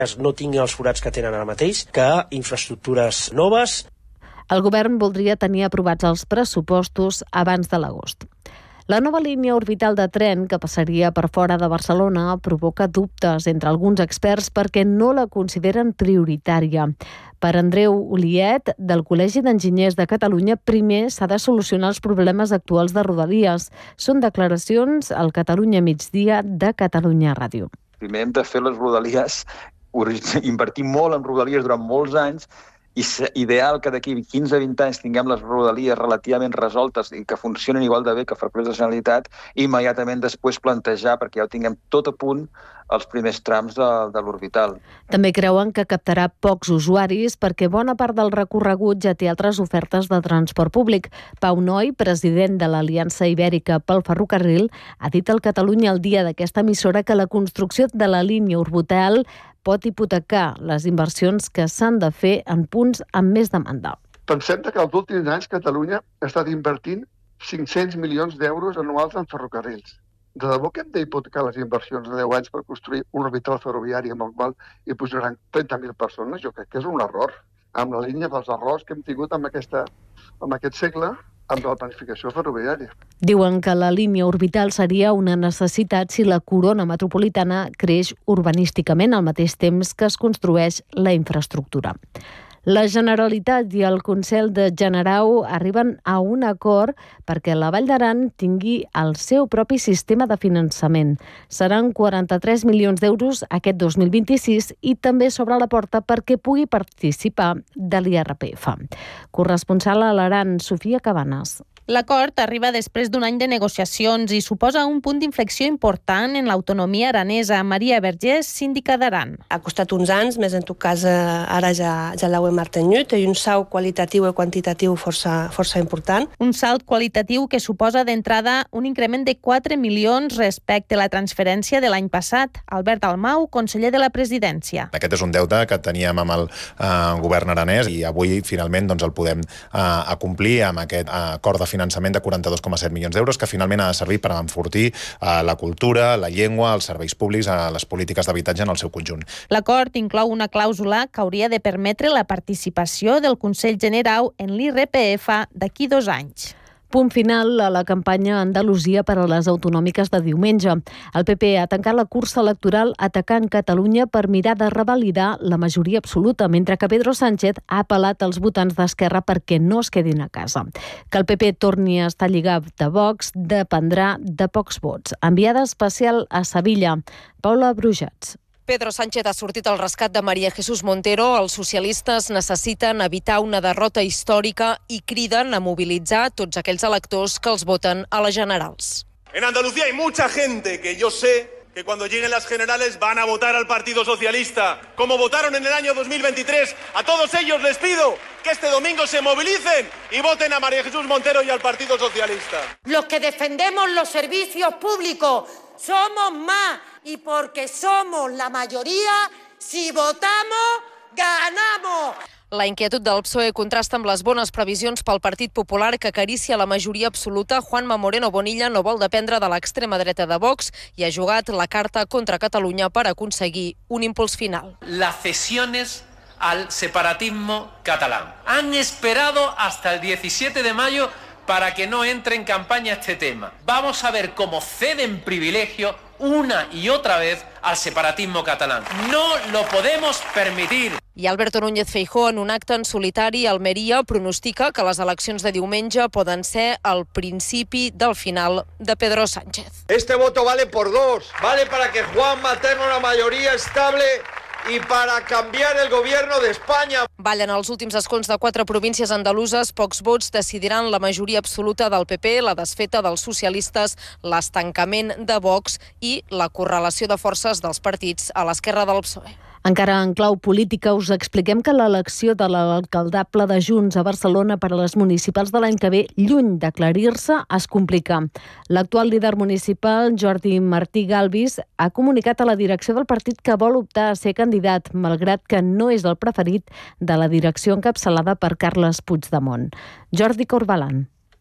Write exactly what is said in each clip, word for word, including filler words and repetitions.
no tinguin els forats que tenen ara mateix, que infraestructures noves. El govern voldria tenir aprovats els pressupostos abans de l'agost. La nova línia orbital de tren que passaria per fora de Barcelona provoca dubtes entre alguns experts perquè no la consideren prioritària. Per Andreu Oliet, del Col·legi d'Enginyers de Catalunya, primer s'ha de solucionar els problemes actuals de Rodalies. Són declaracions al Catalunya Migdia de Catalunya Ràdio. Primer hem de fer les Rodalies, invertir molt en Rodalies durant molts anys, i és ideal que d'aquí quinze a vint anys tinguem les Rodalies relativament resoltes i que funcionin igual de bé que Ferrocarrils de la Generalitat, i immediatament després plantejar, perquè ja ho tinguem tot a punt, els primers trams de, de l'orbital. També creuen que captarà pocs usuaris perquè bona part del recorregut ja té altres ofertes de transport públic. Pau Noi, president de l'Aliança Ibèrica pel Ferrocarril, ha dit al Catalunya al dia d'aquesta emissora que la construcció de la línia orbital pot hipotecar les inversions que s'han de fer en punts amb més demanda. Pensem que els últims anys Catalunya ha estat invertint cinc-cents milions d'euros anuals en ferrocarrils. De debò que hem d'hipotecar les inversions de deu anys per construir un orbital ferroviari amb el qual hi pujaran trenta mil persones? Jo crec que és un error. Amb la línia dels errors que hem tingut en, aquesta, en aquest segle, amb la planificació ferroviària. Diuen que la línia orbital seria una necessitat si la corona metropolitana creix urbanísticament al mateix temps que es construeix la infraestructura. La Generalitat i el Consell de Generau arriben a un acord perquè la Vall d'Aran tingui el seu propi sistema de finançament. Seran quaranta-tres milions d'euros aquest dos mil vint-i-sis i també s'obre la porta perquè pugui participar de l'I R P F. Corresponsal a l'Aran, Sofia Cabanes. L'acord arriba després d'un any de negociacions i suposa un punt d'inflexió important en l'autonomia aranesa. Maria Vergés, síndica d'Aran. Ha costat uns anys, més en tot cas ara ja, ja l'heu mantingut, i un salt qualitatiu i quantitatiu força, força important. Un salt qualitatiu que suposa d'entrada un increment de quatre milions respecte a la transferència de l'any passat. Albert Almau, conseller de la Presidència. Aquest és un deute que teníem amb el eh, govern aranès i avui finalment doncs, el podem eh, acomplir amb aquest eh, acord de finançament de quaranta-dos coma set milions d'euros que finalment ha de servir per enfortir eh, la cultura, la llengua, els serveis públics, eh, les polítiques d'habitatge en el seu conjunt. L'acord inclou una clàusula que hauria de permetre la participació del Consell Generau en l'I R P F d'aquí dos anys. Punt final a la campanya a Andalusia per a les autonòmiques de diumenge. El P P ha tancat la cursa electoral atacant Catalunya per mirar de revalidar la majoria absoluta, mentre que Pedro Sánchez ha apel·lat als votants d'Esquerra perquè no es quedin a casa. Que el P P torni a estar lligat de Vox dependrà de pocs vots. Enviada especial a Sevilla, Paula Brujats. Pedro Sánchez ha sortit al rescat de María Jesús Montero. Els socialistes necessiten evitar una derrota històrica i criden a mobilitzar tots aquells electors que els voten a les generals. En Andalucía hay mucha gente que yo sé que cuando lleguen las generales van a votar al Partido Socialista, como votaron en el año dos mil veintitrés. A todos ellos les pido que este domingo se movilicen y voten a María Jesús Montero y al Partido Socialista. Los que defendemos los servicios públicos somos más, y porque somos la mayoría, si votamos, ganamos. La inquietud del P S O E contrasta amb les bones previsions pel Partit Popular, que acaricia la majoria absoluta. Juanma Moreno Bonilla no vol dependre de l'extrema dreta de Vox i ha jugat la carta contra Catalunya per aconseguir un impuls final. Las cesiones al separatismo catalán. Han esperado hasta el diecisiete de mayo para que no entre en campaña este tema. Vamos a ver cómo ceden privilegio una y otra vez al separatismo catalán. No lo podemos permitir. I Alberto Núñez Feijóo, en un acte en solitari a Almeria, pronostica que les eleccions de diumenge poden ser el principi del final de Pedro Sánchez. Este voto vale por dos. Vale para que Juanma tenga una mayoría estable i para canviar el gobierno de España. Ballen els últims escons de quatre províncies andaluses. Pocs vots decidiran la majoria absoluta del P P, la desfeta dels socialistes, l'estancament de Vox i la correlació de forces dels partits a l'esquerra del P S O E. Encara en clau política, us expliquem que l'elecció de l'alcaldable de Junts a Barcelona per a les municipals de l'any que ve, lluny d'aclarir-se, es complica. L'actual líder municipal, Jordi Martí Galvis, ha comunicat a la direcció del partit que vol optar a ser candidat, malgrat que no és el preferit de la direcció encapçalada per Carles Puigdemont. Jordi Corbalan.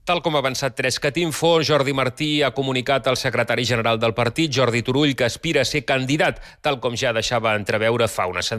Tal com ha avançat Trescatinfo, Jordi Martí ha comunicat al secretari general del partit, Jordi Turull, que aspira a ser candidat, tal com ja deixava entreveure fa una setmana.